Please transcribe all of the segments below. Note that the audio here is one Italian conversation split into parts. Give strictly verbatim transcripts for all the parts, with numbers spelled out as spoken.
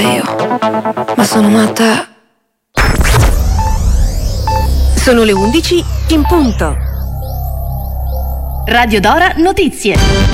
Io, ma sono matta. Sono le undici in punto. Radio Dora Notizie.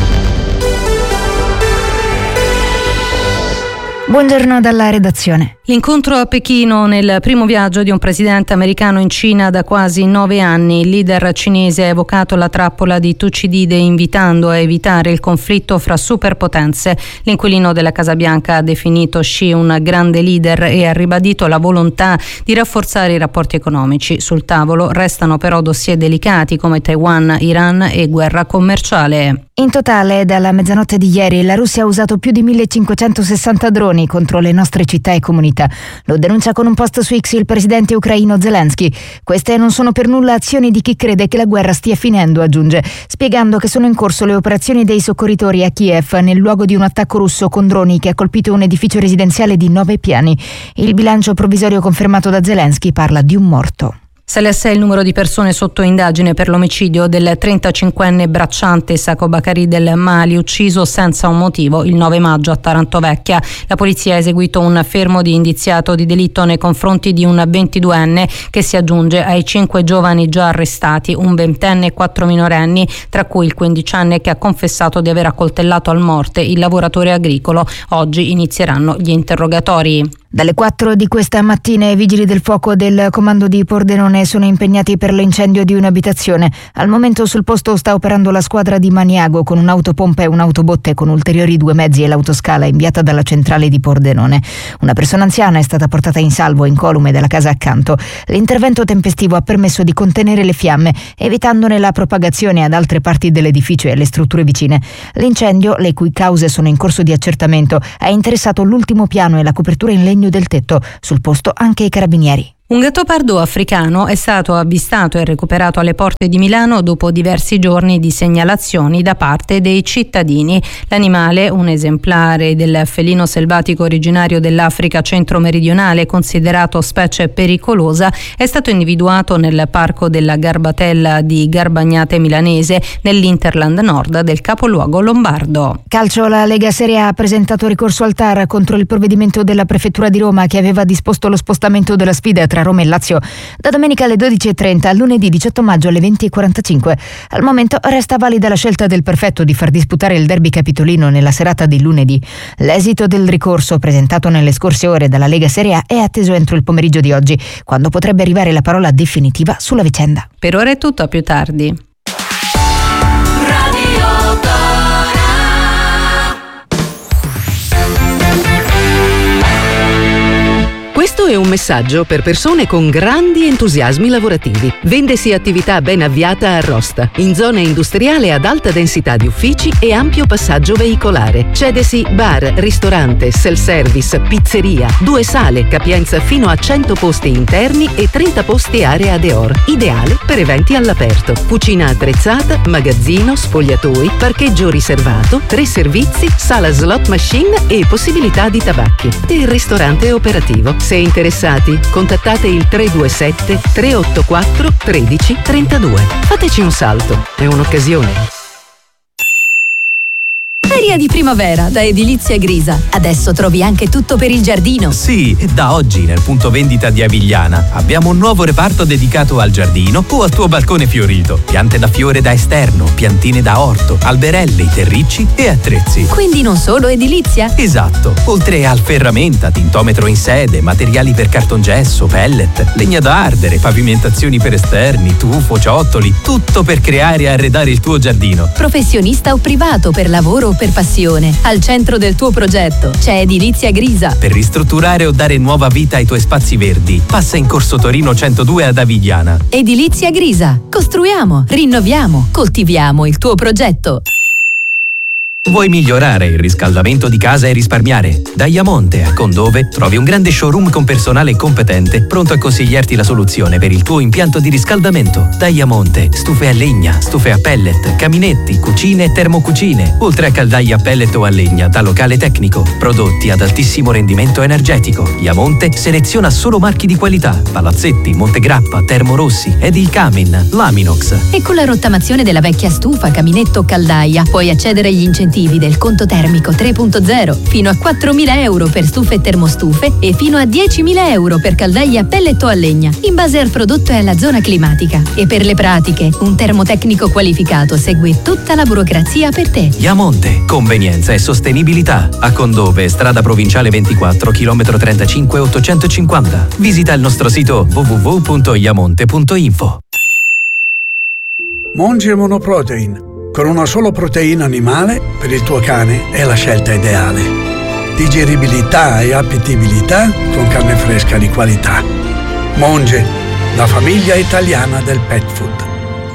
Buongiorno dalla redazione. L'incontro a Pechino nel primo viaggio di un presidente americano in Cina da quasi nove anni. Il leader cinese ha evocato la trappola di Tucidide invitando a evitare il conflitto fra superpotenze. L'inquilino della Casa Bianca ha definito Xi un grande leader e ha ribadito la volontà di rafforzare i rapporti economici. Sul tavolo restano però dossier delicati come Taiwan, Iran e guerra commerciale. In totale, dalla mezzanotte di ieri, la Russia ha usato più di millecinquecentosessanta droni contro le nostre città e comunità. Lo denuncia con un post su X il presidente ucraino Zelensky. Queste non sono per nulla azioni di chi crede che la guerra stia finendo, aggiunge, spiegando che sono in corso le operazioni dei soccorritori a Kiev nel luogo di un attacco russo con droni che ha colpito un edificio residenziale di nove piani. Il bilancio provvisorio confermato da Zelensky parla di un morto. Sale a sei il numero di persone sotto indagine per l'omicidio del trentacinquenne bracciante Sacco Bakari del Mali, ucciso senza un motivo il nove maggio a Taranto Vecchia. La polizia ha eseguito un fermo di indiziato di delitto nei confronti di un ventiduenne che si aggiunge ai cinque giovani già arrestati, un ventenne e quattro minorenni, tra cui il quindicenne che ha confessato di aver accoltellato a morte il lavoratore agricolo. Oggi inizieranno gli interrogatori. Dalle quattro di questa mattina i vigili del fuoco del comando di Pordenone sono impegnati per l'incendio di un'abitazione. Al momento sul posto sta operando la squadra di Maniago con un'autopompa e un'autobotte con ulteriori due mezzi e l'autoscala inviata dalla centrale di Pordenone. Una persona anziana è stata portata in salvo incolume dalla casa accanto. L'intervento tempestivo ha permesso di contenere le fiamme, evitandone la propagazione ad altre parti dell'edificio e alle strutture vicine. L'incendio, le cui cause sono in corso di accertamento, ha interessato l'ultimo piano e la copertura in legno del tetto. Sul posto anche i carabinieri. Un gattopardo africano è stato avvistato e recuperato alle porte di Milano dopo diversi giorni di segnalazioni da parte dei cittadini. L'animale, un esemplare del felino selvatico originario dell'Africa centro-meridionale, considerato specie pericolosa, è stato individuato nel parco della Garbatella di Garbagnate Milanese, nell'Interland Nord del capoluogo lombardo. Calcio, la Lega Serie A ha presentato ricorso al T A R contro il provvedimento della Prefettura di Roma che aveva disposto lo spostamento della sfida tra Roma e Lazio da domenica alle dodici e trenta a lunedì diciotto maggio alle venti e quarantacinque. Al momento resta valida la scelta del prefetto di far disputare il derby capitolino nella serata di lunedì. L'esito del ricorso presentato nelle scorse ore dalla Lega Serie A è atteso entro il pomeriggio di oggi, quando potrebbe arrivare la parola definitiva sulla vicenda. Per ora è tutto, a più tardi. Questo è un messaggio per persone con grandi entusiasmi lavorativi. Vendesi attività ben avviata a Rosta, in zona industriale ad alta densità di uffici e ampio passaggio veicolare. Cedesi bar, ristorante, self-service, pizzeria, due sale, capienza fino a cento posti interni e trenta posti area Deor. Ideale per eventi all'aperto. Cucina attrezzata, magazzino, spogliatoi, parcheggio riservato, tre servizi, sala slot machine e possibilità di tabacchi. E il ristorante operativo. Se interessati, contattate il tre due sette tre otto quattro uno tre tre due. Fateci un salto, è un'occasione. Feria di primavera da Edilizia Grisa. Adesso trovi anche tutto per il giardino. Sì, da oggi nel punto vendita di Avigliana abbiamo un nuovo reparto dedicato al giardino o al tuo balcone fiorito. Piante da fiore da esterno, piantine da orto, alberelli, terricci e attrezzi. Quindi non solo edilizia? Esatto. Oltre al ferramenta, tintometro in sede, materiali per cartongesso, pellet, legna da ardere, pavimentazioni per esterni, tufo, ciottoli, tutto per creare e arredare il tuo giardino. Professionista o privato, per lavoro o per passione. Al centro del tuo progetto c'è Edilizia Grisa. Per ristrutturare o dare nuova vita ai tuoi spazi verdi, passa in Corso Torino centodue ad Avigliana. Edilizia Grisa. Costruiamo, rinnoviamo, coltiviamo il tuo progetto. Vuoi migliorare il riscaldamento di casa e risparmiare? Diamonte a Condove trovi un grande showroom con personale competente pronto a consigliarti la soluzione per il tuo impianto di riscaldamento. Diamonte, stufe a legna, stufe a pellet, caminetti, cucine e termocucine, oltre a caldaie a pellet o a legna da locale tecnico. Prodotti ad altissimo rendimento energetico. Diamonte seleziona solo marchi di qualità: Palazzetti, Montegrappa, Termorossi, Edil Camin, Laminox. E con la rottamazione della vecchia stufa, caminetto o caldaia puoi accedere agli incentivi incentivi del conto termico tre punto zero, fino a quattromila euro per stufe e termostufe e fino a diecimila euro per caldaie a pellet o a legna, in base al prodotto e alla zona climatica. E per le pratiche, un termotecnico qualificato segue tutta la burocrazia per te. Iamonte, convenienza e sostenibilità. A Condove, strada provinciale ventiquattro, chilometro trentacinque ottocentocinquanta. Visita il nostro sito w w w punto iamonte punto info. Monge Monoprotein. Con una sola proteina animale, per il tuo cane è la scelta ideale. Digeribilità e appetibilità con carne fresca di qualità. Monge, la famiglia italiana del pet food.